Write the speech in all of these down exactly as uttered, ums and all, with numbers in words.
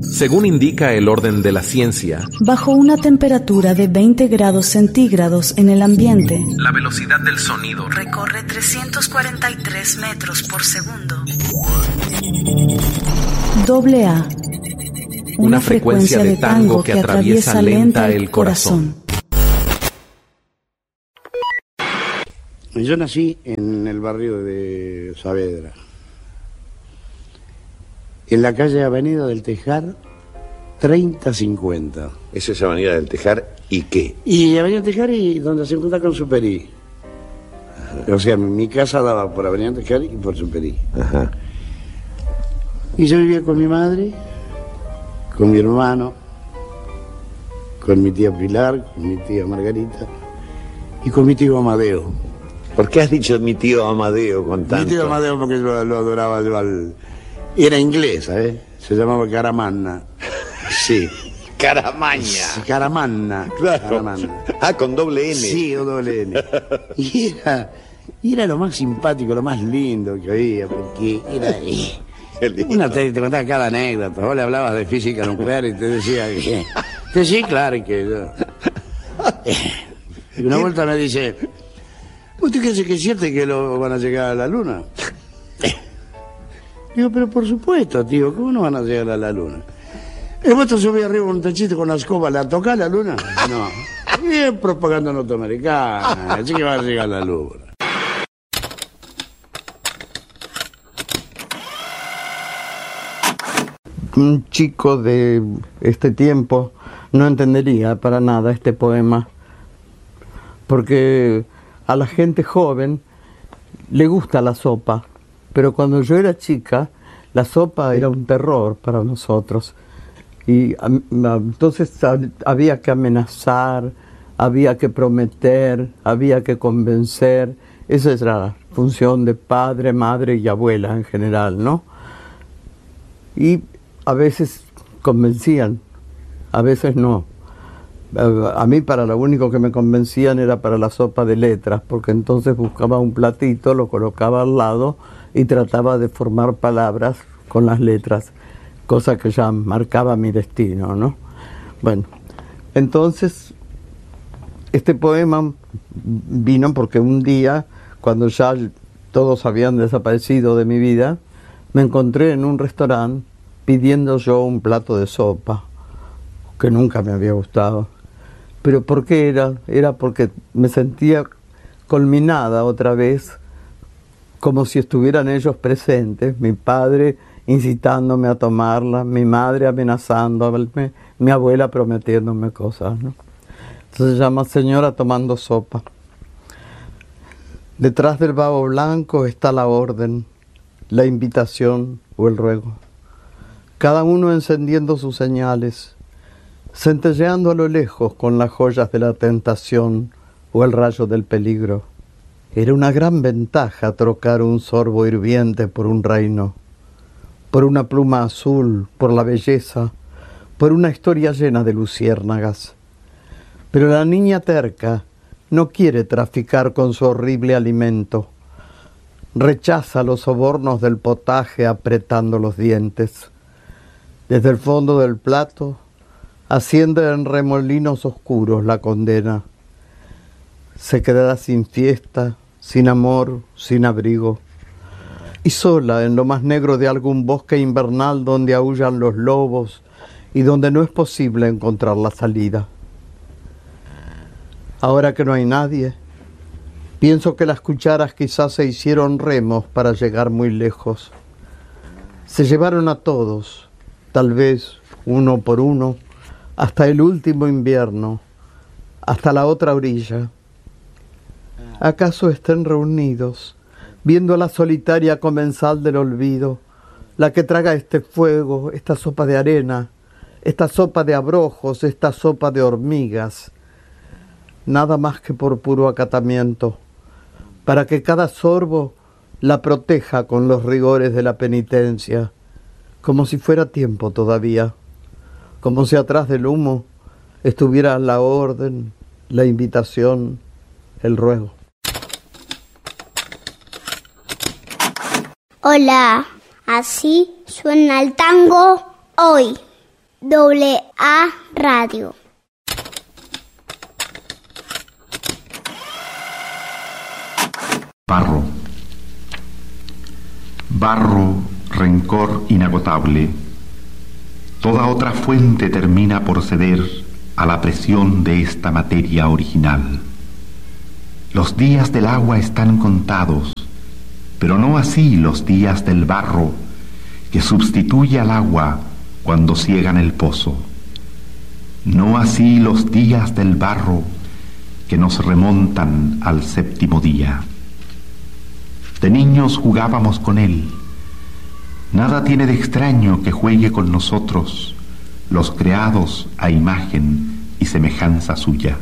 Según indica el orden de la ciencia, bajo una temperatura de veinte grados centígrados en el ambiente, la velocidad del sonido recorre trescientos cuarenta y tres metros por segundo. Doble A. Una, una frecuencia, frecuencia de tango que, que atraviesa lenta el corazón. Yo nací en el barrio de Saavedra, en la calle Avenida del Tejar, treinta cincuenta. Eso es Avenida del Tejar, ¿y qué? Y Avenida del Tejar y donde se encuentra con Superí. Ajá. O sea, mi casa daba por Avenida del Tejar y por Superí. Ajá. Y yo vivía con mi madre, con mi hermano, con mi tía Pilar, con mi tía Margarita y con mi tío Amadeo. ¿Por qué has dicho mi tío Amadeo con tanto? Mi tío Amadeo porque yo lo adoraba yo al... Era inglés, ¿eh? Se llamaba Caramanna. Sí. Caramaña. Sí, Caramanna. Claro. Caramanna. Ah, con doble N. Sí, con doble N. Y era, y era lo más simpático, lo más lindo que había, porque era... Eh, una te, te contaba cada anécdota. Vos le hablabas de física nuclear y te decía que... que sí, claro que yo... Y una vuelta me dice... ¿Usted cree que es cierto que lo van a llegar a la luna? Digo, pero por supuesto, tío, ¿cómo no van a llegar a la luna? ¿Y vos te subís arriba un techito con la escoba, ¿la tocás la luna? No. Y es propaganda norteamericana, así que va a llegar a la luna. Un chico de este tiempo no entendería para nada este poema, porque a la gente joven le gusta la sopa, pero cuando yo era chica, la sopa era un terror para nosotros. Y a, a, entonces a, había que amenazar, había que prometer, había que convencer. Esa es la función de padre, madre y abuela en general, ¿no? Y a veces convencían, a veces no. A mí para lo único que me convencían era para la sopa de letras, porque entonces buscaba un platito, lo colocaba al lado y trataba de formar palabras con las letras, cosa que ya marcaba mi destino, ¿no? Bueno, entonces este poema vino porque un día, cuando ya todos habían desaparecido de mi vida, me encontré en un restaurante pidiendo yo un plato de sopa, que nunca me había gustado. ¿Pero por qué era? Era porque me sentía culminada otra vez, como si estuvieran ellos presentes, mi padre incitándome a tomarla, mi madre amenazándome, mi abuela prometiéndome cosas, ¿no? Entonces se llama Señora tomando sopa. Detrás del babo blanco está la orden, la invitación o el ruego. Cada uno encendiendo sus señales, centelleando a lo lejos con las joyas de la tentación o el rayo del peligro. Era una gran ventaja trocar un sorbo hirviente por un reino, por una pluma azul, por la belleza, por una historia llena de luciérnagas. Pero la niña terca no quiere traficar con su horrible alimento. Rechaza los sobornos del potaje apretando los dientes. Desde el fondo del plato asciende en remolinos oscuros la condena. Se quedará sin fiesta, sin amor, sin abrigo, y sola en lo más negro de algún bosque invernal donde aúllan los lobos y donde no es posible encontrar la salida. Ahora que no hay nadie, pienso que las cucharas quizás se hicieron remos para llegar muy lejos. Se llevaron a todos, tal vez uno por uno, hasta el último invierno, hasta la otra orilla. ¿Acaso estén reunidos, viendo la solitaria comensal del olvido, la que traga este fuego, esta sopa de arena, esta sopa de abrojos, esta sopa de hormigas, nada más que por puro acatamiento, para que cada sorbo la proteja con los rigores de la penitencia, como si fuera tiempo todavía, como si atrás del humo estuviera la orden, la invitación, el ruego. Hola, así suena el tango hoy. Doble A Radio. Barro. Barro, rencor inagotable. Toda otra fuente termina por ceder a la presión de esta materia original. Los días del agua están contados, pero no así los días del barro, que sustituye al agua cuando ciegan el pozo. No así los días del barro, que nos remontan al séptimo día. De niños jugábamos con él. Nada tiene de extraño que juegue con nosotros, los creados a imagen y semejanza suya.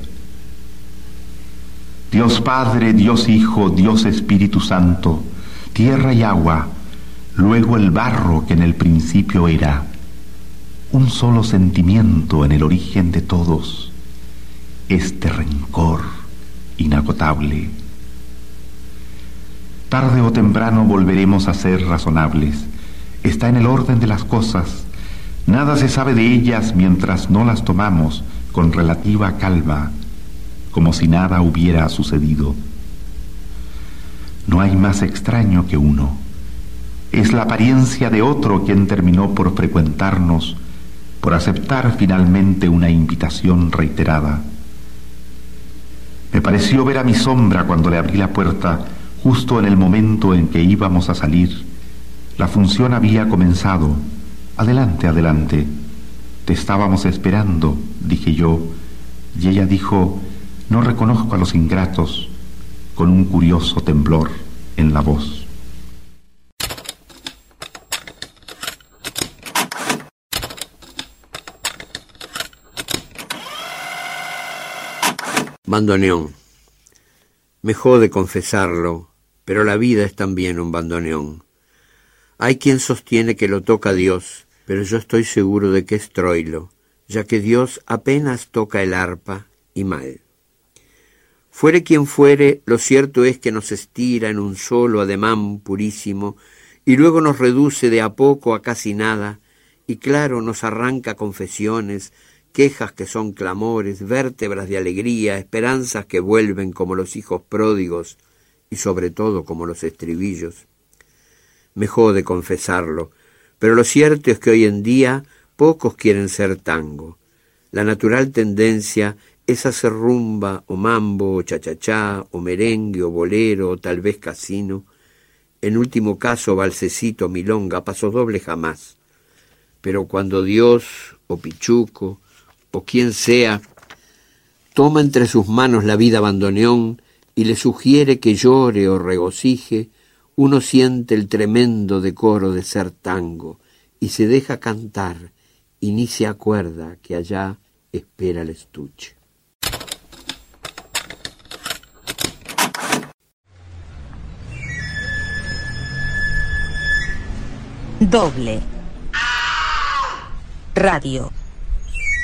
Dios Padre, Dios Hijo, Dios Espíritu Santo, tierra y agua, luego el barro que en el principio era, un solo sentimiento en el origen de todos, este rencor inagotable. Tarde o temprano volveremos a ser razonables. Está en el orden de las cosas. Nada se sabe de ellas mientras no las tomamos con relativa calma, como si nada hubiera sucedido. No hay más extraño que uno. Es la apariencia de otro quien terminó por frecuentarnos, por aceptar finalmente una invitación reiterada. Me pareció ver a mi sombra cuando le abrí la puerta, justo en el momento en que íbamos a salir. La función había comenzado. Adelante, adelante. Te estábamos esperando, dije yo, y ella dijo, no reconozco a los ingratos, con un curioso temblor en la voz. Bandoneón. Me jode confesarlo, pero la vida es también un bandoneón. Hay quien sostiene que lo toca Dios, pero yo estoy seguro de que es troilo, ya que Dios apenas toca el arpa y mal. Fuere quien fuere, lo cierto es que nos estira en un solo ademán purísimo y luego nos reduce de a poco a casi nada y claro nos arranca confesiones, quejas que son clamores, vértebras de alegría, esperanzas que vuelven como los hijos pródigos y sobre todo como los estribillos. Me jode confesarlo, pero lo cierto es que hoy en día pocos quieren ser tango. La natural tendencia es hacer rumba o mambo o chachachá o merengue o bolero o tal vez casino. En último caso valsecito, milonga, pasodoble jamás. Pero cuando Dios o Pichuco o quien sea toma entre sus manos la vida bandoneón y le sugiere que llore o regocije, uno siente el tremendo decoro de ser tango y se deja cantar y ni se acuerda que allá espera el estuche. Doble Radio.